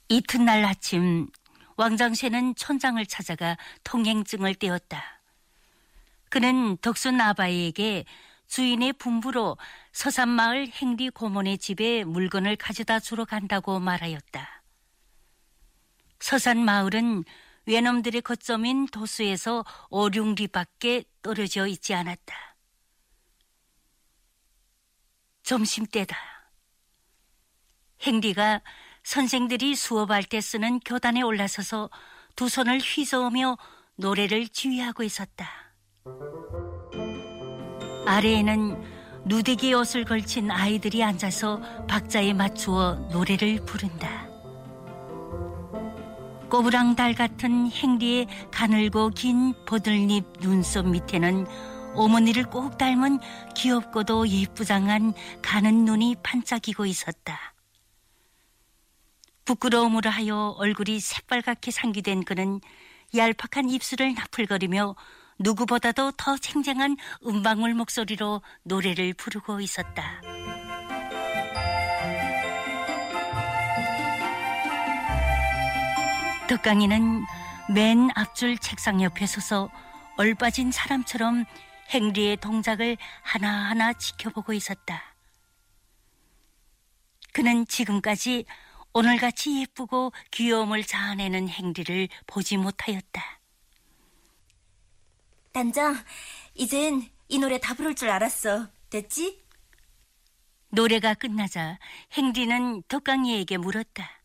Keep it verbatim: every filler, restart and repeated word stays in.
이튿날 아침 왕장쇠는 촌장을 찾아가 통행증을 떼었다. 그는 덕순 아바이에게 주인의 분부로 서산마을 행리 고모네 집에 물건을 가져다 주러 간다고 말하였다. 서산마을은 외놈들의 거점인 도수에서 오륙 리밖에 떨어져 있지 않았다. 점심때다. 행리가 선생들이 수업할 때 쓰는 교단에 올라서서 두 손을 휘저으며 노래를 지휘하고 있었다. 아래에는 누대기 옷을 걸친 아이들이 앉아서 박자에 맞추어 노래를 부른다. 꼬부랑달 같은 행리의 가늘고 긴 보들잎 눈썹 밑에는 어머니를 꼭 닮은 귀엽고도 예쁘장한 가는 눈이 반짝이고 있었다. 부끄러움으로 하여 얼굴이 새빨갛게 상기된 그는 얄팍한 입술을 나풀거리며 누구보다도 더 쟁쟁한 음방울 목소리로 노래를 부르고 있었다. 덕강이는 맨 앞줄 책상 옆에 서서 얼빠진 사람처럼 행리의 동작을 하나하나 지켜보고 있었다. 그는 지금까지 오늘같이 예쁘고 귀여움을 자아내는 행리를 보지 못하였다. 단장, 이젠 이 노래 다 부를 줄 알았어. 됐지? 노래가 끝나자 행리는 덕강이에게 물었다.